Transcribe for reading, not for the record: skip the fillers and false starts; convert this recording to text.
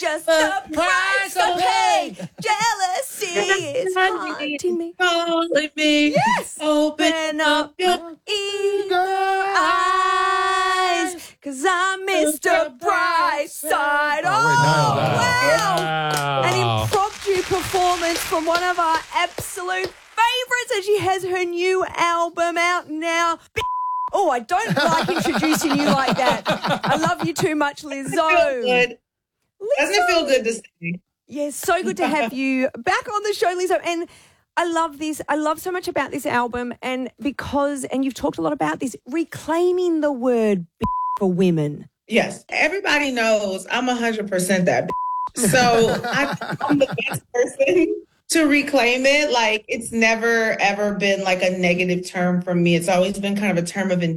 just the price I pay. Jealousy is haunting me. Calling me. Yes. Open up your eager eyes, 'cause I'm Mr. Brightside. Oh, wow. An impromptu performance from one of our absolute favourites, and she has her new album out now. Oh, I don't like introducing you like that. I love you too much, Lizzo. Good. Doesn't it feel good to say? Yes, so good to have you back on the show, Lizzo. And I love this. I love so much about this album, and you've talked a lot about this, reclaiming the word for women. Yes. Everybody knows I'm 100% that. So I'm the best person to reclaim it. Like, it's never, ever been like a negative term for me. It's always been kind of a term of